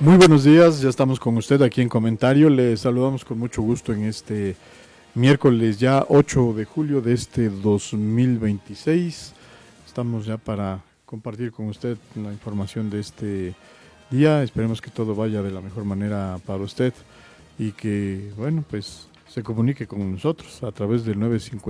Muy buenos días, ya estamos con usted aquí en comentario. Le saludamos con mucho gusto en este miércoles ya 8 de julio de este 2026. Estamos ya para compartir con usted la información de este día. Esperemos que todo vaya de la mejor manera para usted y que, bueno, pues se comunique con nosotros a través del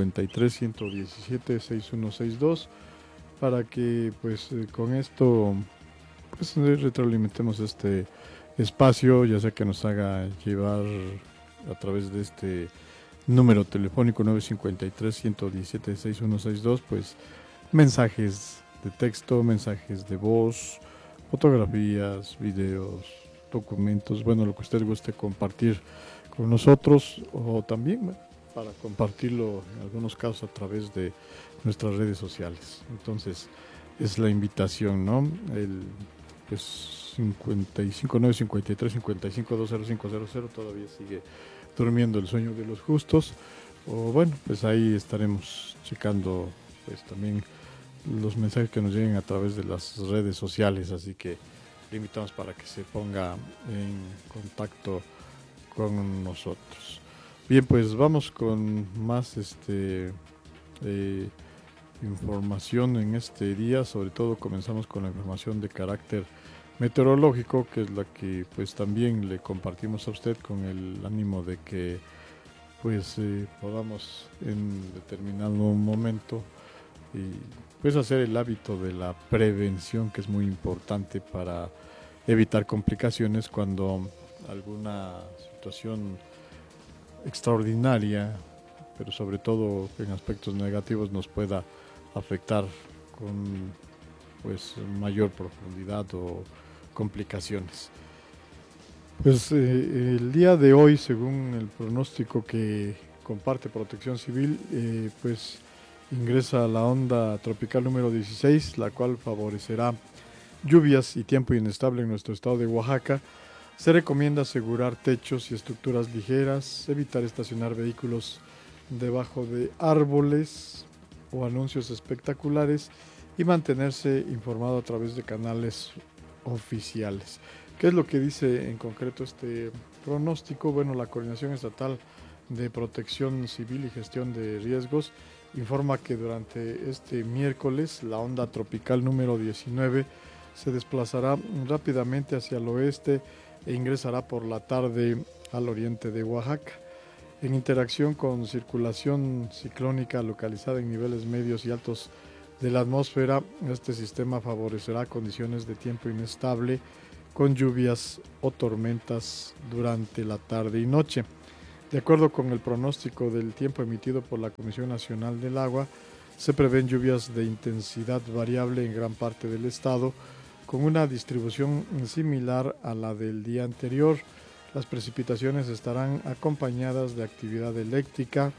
953-117-6162 para que pues con esto pues retroalimentemos este espacio, ya sea que nos haga llevar a través de este número telefónico 953-117-6162, pues mensajes de texto, mensajes de voz, fotografías, videos, documentos, bueno, lo que usted guste compartir con nosotros o también para compartirlo en algunos casos a través de nuestras redes sociales. Entonces, es la invitación, ¿no? El pues 55 953 55 20 todavía sigue durmiendo el sueño de los justos. O bueno, pues ahí estaremos checando pues también los mensajes que nos lleguen a través de las redes sociales, así que le invitamos para que se ponga en contacto con nosotros. Bien, pues vamos con más eh, información en este día. Sobre todo comenzamos con la información de carácter meteorológico, que es la que pues también le compartimos a usted con el ánimo de que pues podamos en determinado momento y pues hacer el hábito de la prevención, que es muy importante para evitar complicaciones cuando alguna situación extraordinaria, pero sobre todo en aspectos negativos, nos pueda afectar con pues mayor profundidad o complicaciones. Pues el día de hoy, según el pronóstico que comparte Protección Civil, pues ingresa la onda tropical número 16, la cual favorecerá lluvias y tiempo inestable en nuestro estado de Oaxaca. Se recomienda asegurar techos y estructuras ligeras, evitar estacionar vehículos debajo de árboles o anuncios espectaculares y mantenerse informado a través de canales oficiales. ¿Qué es lo que dice en concreto este pronóstico? Bueno, la Coordinación Estatal de Protección Civil y Gestión de Riesgos informa que durante este miércoles la onda tropical número 19 se desplazará rápidamente hacia el oeste e ingresará por la tarde al oriente de Oaxaca. En interacción con circulación ciclónica localizada en niveles medios y altos de la atmósfera, este sistema favorecerá condiciones de tiempo inestable con lluvias o tormentas durante la tarde y noche. De acuerdo con el pronóstico del tiempo emitido por la Comisión Nacional del Agua, se prevén lluvias de intensidad variable en gran parte del estado, con una distribución similar a la del día anterior. Las precipitaciones estarán acompañadas de actividad eléctrica,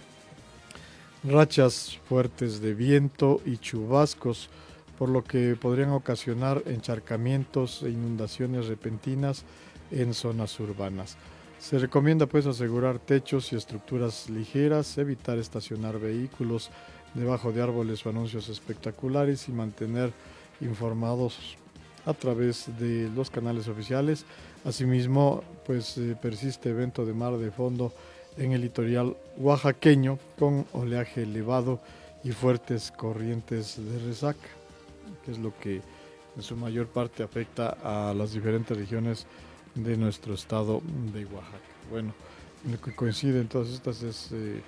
rachas fuertes de viento y chubascos, por lo que podrían ocasionar encharcamientos e inundaciones repentinas en zonas urbanas. Se recomienda pues asegurar techos y estructuras ligeras, evitar estacionar vehículos debajo de árboles o anuncios espectaculares y mantener informados a través de los canales oficiales. Asimismo, pues persiste evento de mar de fondo en el litoral oaxaqueño con oleaje elevado y fuertes corrientes de resaca, que es lo que en su mayor parte afecta a las diferentes regiones de nuestro estado de Oaxaca. Bueno, lo que coincide en todas estas es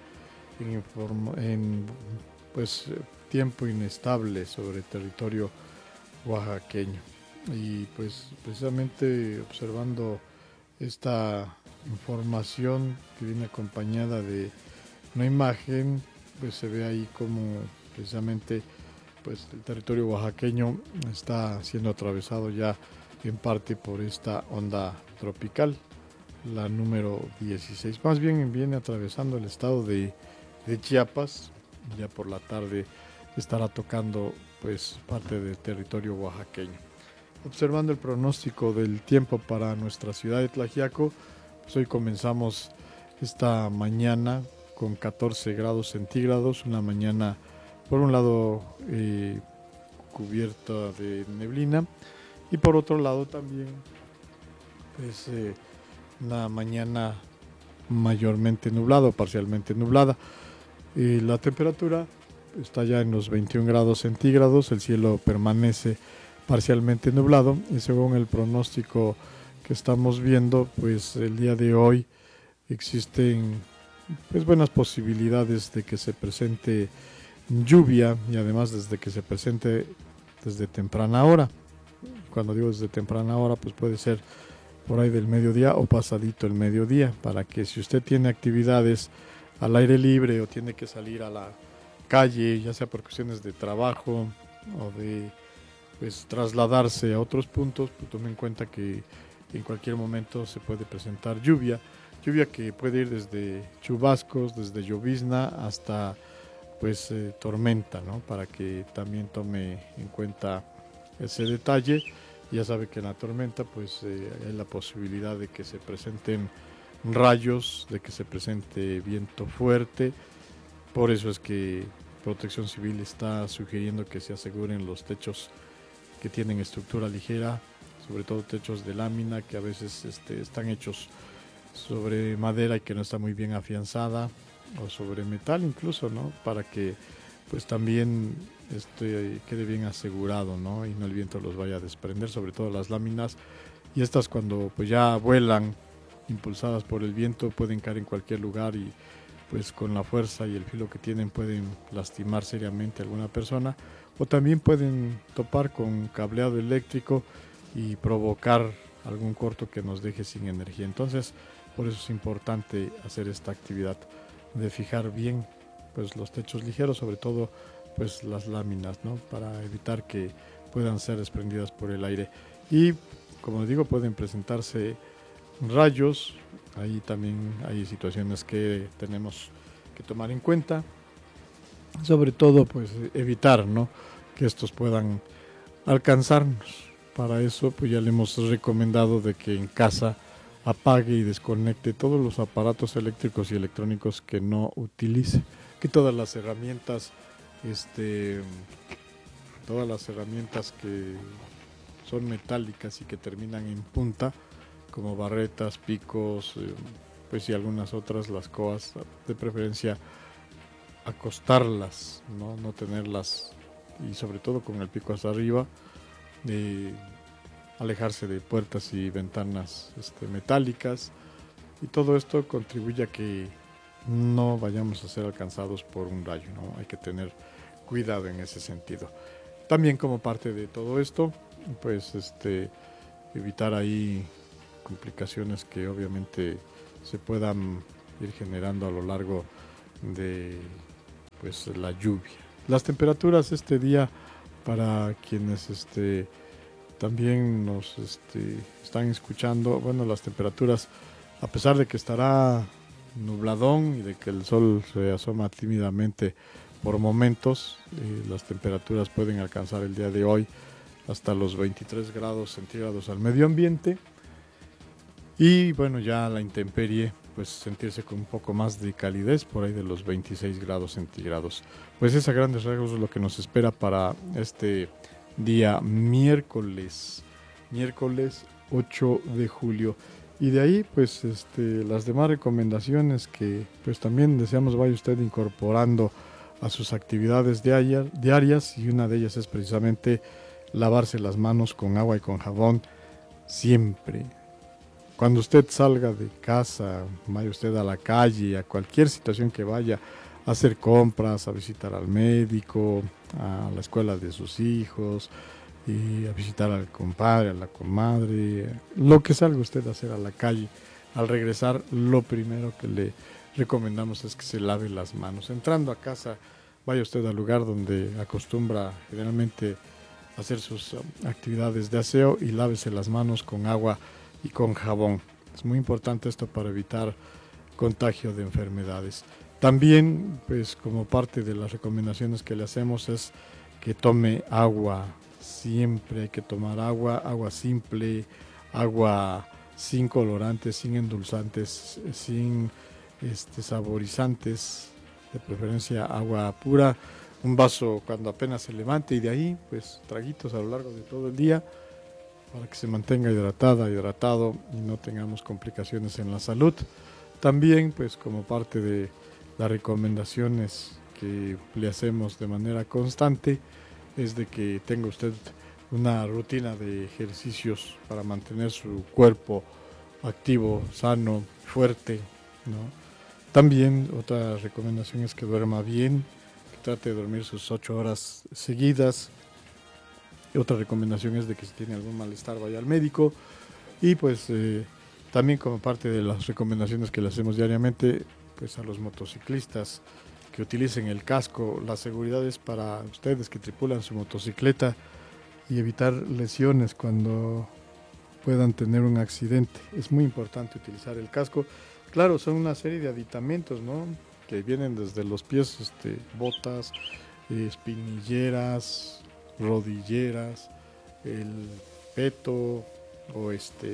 en pues tiempo inestable sobre el territorio oaxaqueño. Y pues precisamente observando esta información que viene acompañada de una imagen, pues se ve ahí como precisamente pues el territorio oaxaqueño está siendo atravesado ya en parte por esta onda tropical, la número 16. Más bien viene atravesando el estado de Chiapas. Ya por la tarde estará tocando pues parte del territorio oaxaqueño. Observando el pronóstico del tiempo para nuestra ciudad de Tlaxiaco, pues hoy comenzamos esta mañana con 14 grados centígrados, una mañana por un lado cubierta de neblina y por otro lado también pues una mañana mayormente nublada o parcialmente nublada. La temperatura está ya en los 21 grados centígrados, el cielo permanece parcialmente nublado y según el pronóstico que estamos viendo, pues el día de hoy existen pues buenas posibilidades de que se presente lluvia y además desde que se presente desde temprana hora. Cuando digo desde temprana hora, pues puede ser por ahí del mediodía o pasadito el mediodía, para que si usted tiene actividades al aire libre o tiene que salir a la calle, ya sea por cuestiones de trabajo o de pues trasladarse a otros puntos, pues tome en cuenta que en cualquier momento se puede presentar lluvia que puede ir desde chubascos, desde llovizna hasta pues tormenta, ¿no? Para que también tome en cuenta ese detalle. Ya sabe que en la tormenta pues hay la posibilidad de que se presenten rayos, de que se presente viento fuerte. Por eso es que Protección Civil está sugiriendo que se aseguren los techos que tienen estructura ligera, sobre todo techos de lámina que a veces están hechos sobre madera y que no está muy bien afianzada, o sobre metal incluso, ¿no? Para que pues también quede bien asegurado, ¿no? Y no el viento los vaya a desprender, sobre todo las láminas. Y estas cuando pues ya vuelan, impulsadas por el viento, pueden caer en cualquier lugar y pues con la fuerza y el filo que tienen pueden lastimar seriamente a alguna persona, o también pueden topar con cableado eléctrico y provocar algún corto que nos deje sin energía. Entonces, por eso es importante hacer esta actividad de fijar bien pues los techos ligeros, sobre todo pues las láminas, ¿no? Para evitar que puedan ser desprendidas por el aire. Y como digo, pueden presentarse rayos. Ahí también hay situaciones que tenemos que tomar en cuenta, sobre todo pues evitar, ¿no? Que estos puedan alcanzarnos. Para eso pues ya le hemos recomendado de que en casa apague y desconecte todos los aparatos eléctricos y electrónicos que no utilice, que todas las herramientas que son metálicas y que terminan en punta, como barretas, picos, pues y algunas otras, las coas, de preferencia acostarlas, no tenerlas, y sobre todo con el pico hacia arriba, alejarse de puertas y ventanas metálicas, y todo esto contribuye a que no vayamos a ser alcanzados por un rayo, ¿no? Hay que tener cuidado en ese sentido. También como parte de todo esto, pues evitar ahí complicaciones que obviamente se puedan ir generando a lo largo de pues la lluvia. Las temperaturas este día, para quienes también nos están escuchando, bueno, las temperaturas, a pesar de que estará nubladón y de que el sol se asoma tímidamente por momentos, las temperaturas pueden alcanzar el día de hoy hasta los 23 grados centígrados al medio ambiente. Y bueno, ya la intemperie, pues sentirse con un poco más de calidez, por ahí de los 26 grados centígrados. Pues es a grandes rasgos lo que nos espera para este día miércoles 8 de julio. Y de ahí, pues las demás recomendaciones que pues también deseamos vaya usted incorporando a sus actividades diarias, y una de ellas es precisamente lavarse las manos con agua y con jabón siempre. Cuando usted salga de casa, vaya usted a la calle, a cualquier situación que vaya, a hacer compras, a visitar al médico, a la escuela de sus hijos, y a visitar al compadre, a la comadre, lo que salga usted a hacer a la calle, al regresar, lo primero que le recomendamos es que se lave las manos. Entrando a casa, vaya usted al lugar donde acostumbra generalmente hacer sus actividades de aseo y lávese las manos con agua y con jabón. Es muy importante esto para evitar contagio de enfermedades. También, pues como parte de las recomendaciones que le hacemos es que tome agua. Siempre hay que tomar agua simple, agua sin colorantes, sin endulzantes, sin saborizantes, de preferencia agua pura, un vaso cuando apenas se levante, y de ahí pues traguitos a lo largo de todo el día. para que se mantenga hidratado y no tengamos complicaciones en la salud. También, pues como parte de las recomendaciones que le hacemos de manera constante, es de que tenga usted una rutina de ejercicios para mantener su cuerpo activo, sano, fuerte, ¿no? También otra recomendación es que duerma bien, que trate de dormir sus 8 horas seguidas. Y otra recomendación es de que si tiene algún malestar vaya al médico. Y pues también como parte de las recomendaciones que le hacemos diariamente, pues a los motociclistas que utilicen el casco. La seguridad es para ustedes que tripulan su motocicleta y evitar lesiones cuando puedan tener un accidente. Es muy importante utilizar el casco. Claro, son una serie de aditamentos, ¿no? Que vienen desde los pies, botas, espinilleras, rodilleras, el peto o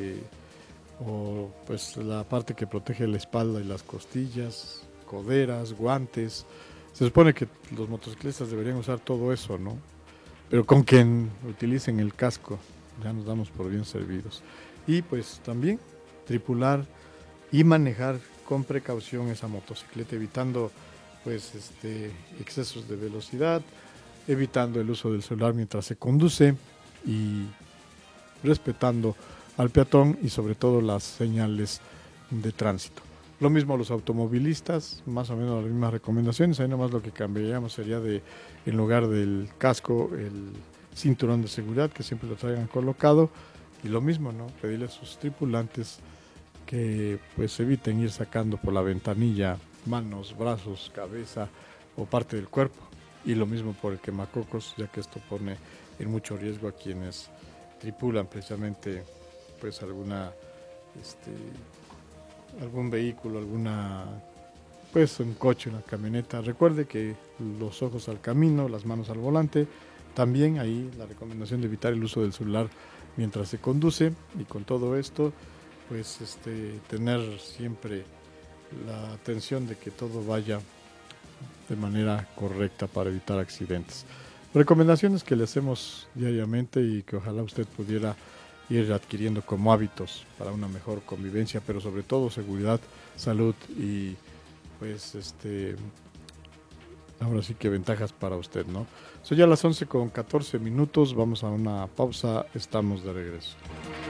o pues la parte que protege la espalda y las costillas, coderas, guantes. Se supone que los motociclistas deberían usar todo eso, ¿no? Pero con que utilicen el casco, ya nos damos por bien servidos. Y pues también tripular y manejar con precaución esa motocicleta, evitando pues excesos de velocidad, evitando el uso del celular mientras se conduce y respetando al peatón y sobre todo las señales de tránsito. Lo mismo los automovilistas, más o menos las mismas recomendaciones. Ahí nomás lo que cambiaríamos sería en lugar del casco, el cinturón de seguridad, que siempre lo traigan colocado. Y lo mismo, ¿no? Pedirle a sus tripulantes que pues eviten ir sacando por la ventanilla manos, brazos, cabeza o parte del cuerpo. Y lo mismo por el quemacocos, ya que esto pone en mucho riesgo a quienes tripulan precisamente pues algún vehículo, pues un coche, una camioneta. Recuerde que los ojos al camino, las manos al volante. También ahí la recomendación de evitar el uso del celular mientras se conduce, y con todo esto pues tener siempre la atención de que todo vaya de manera correcta para evitar accidentes. Recomendaciones que le hacemos diariamente y que ojalá usted pudiera ir adquiriendo como hábitos para una mejor convivencia, pero sobre todo seguridad, salud y pues ahora sí que ventajas para usted, ¿no? Son ya las 11:14, vamos a una pausa, estamos de regreso.